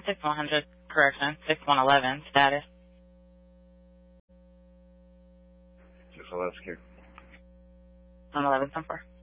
6100, correction, 6111, status. 611 secure. 111, 10-4.